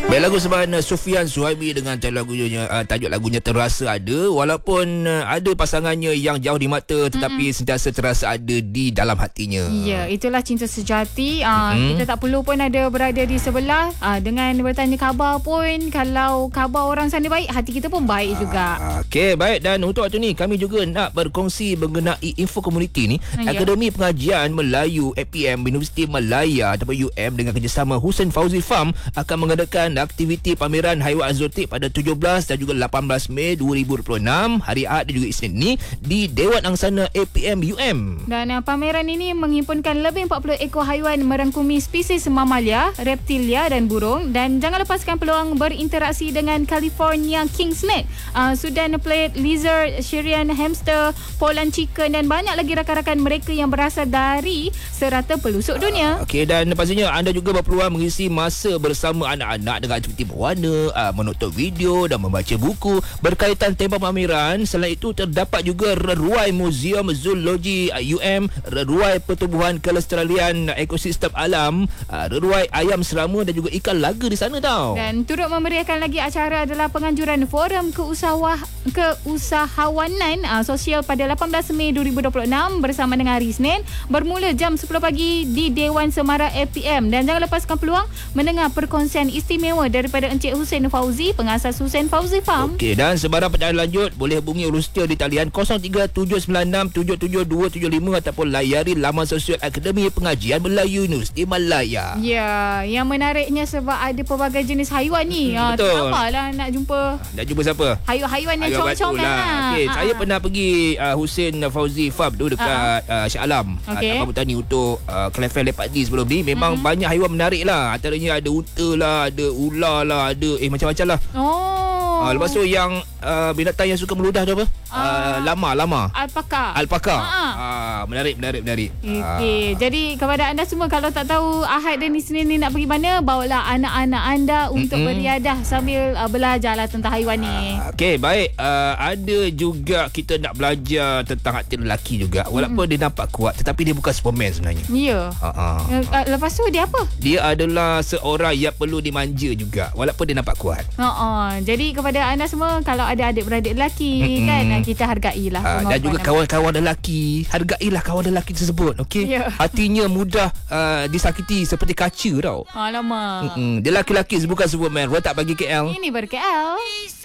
Baik, lagu sebenarnya Sufian Suhaimi dengan tajuk lagunya Terasa Ada. Walaupun ada pasangannya yang jauh di mata, tetapi sentiasa terasa ada di dalam hatinya. Ya, itulah cinta sejati. Kita tak perlu pun ada berada di sebelah. Dengan bertanya khabar pun, kalau khabar orang sana baik, hati kita pun baik juga. Okey, baik. Dan untuk waktu ni kami juga nak berkongsi mengenai info komuniti ni. Akademi Pengajian Melayu APM Universiti Malaya atau UM dengan kerjasama Hussein Fauzi Farm akan mengadakan aktiviti pameran haiwan eksotik pada 17 dan juga 18 Mei 2026 hari Ahad dan juga Isnin ni di Dewan Angsana APM UM. Dan pameran ini menghimpunkan lebih 40 ekor haiwan merangkumi spesies mamalia, reptilia dan burung. Dan jangan lepaskan peluang berinteraksi dengan California King Snake, Sudan Plate Lizard, Syrian Hamster, Poland Chicken dan banyak lagi rakan-rakan mereka yang berasal dari serata pelusuk dunia. Okey, dan pastinya anda juga berpeluang mengisi masa bersama anak-anak dengan aktiviti berwarna, menonton video dan membaca buku berkaitan tema pameran. Selain itu, terdapat juga reruai Muzium Zoologi UM, reruai pertubuhan kelestarian ekosistem alam, reruai ayam serama dan juga ikan laga di sana tau. Dan turut memeriahkan lagi acara adalah penganjuran Forum Keusahawanan Sosial pada 18 Mei 2026 bersama dengan hari Isnin bermula jam 10 pagi di Dewan Semara APM. Dan jangan lepaskan peluang mendengar perkongsian istimewa daripada Encik Hussein Fauzi, pengasas Hussein Fauzi Farm. Okey, dan sebarang pertanyaan lanjut boleh hubungi urus setia di talian 0377967775 ataupun layari laman sosial Akademi Pengajian Melayu Universiti Malaya. Ya, yang menariknya sebab ada pelbagai jenis haiwan ni. Betul. Sabarlah nak jumpa. Nak jumpa siapa? Haiwan yang comel-comel lah. Okey, saya pernah pergi Hussein Fauzi Farm tu dekat Shah Alam. Okey. Taman Botani untuk Kelefel Lepak ni sebelum ni. Memang banyak haiwan menarik lah. Antaranya ada unta lah, ada ular lah, ada macam-macam lah. Lepas tu yang binatang yang suka meludah tu apa? Lama. Alpaka. Menarik. Okey, jadi kepada anda semua, kalau tak tahu Ahad dan Isnin ni nak pergi mana, bawalah anak-anak anda untuk beriadah sambil belajarlah tentang haiwan ni. Okey, baik. Ada juga kita nak belajar tentang hati lelaki juga. Walaupun dia nampak kuat, tetapi dia bukan Superman sebenarnya. Ya. Lepas tu dia apa? Dia adalah seorang yang perlu dimanja juga, walaupun dia nampak kuat. Jadi kepada anda semua, kalau ada adik-beradik lelaki kan, kita hargailah. Dan juga kawan-kawan lelaki, hargailah kawan lelaki tersebut. Okey. Ya. Hatinya mudah disakiti seperti kaca tau. Alamak. Dia lelaki-lelaki, bukan Superman. Rotak bagi KL. Ini ber KL.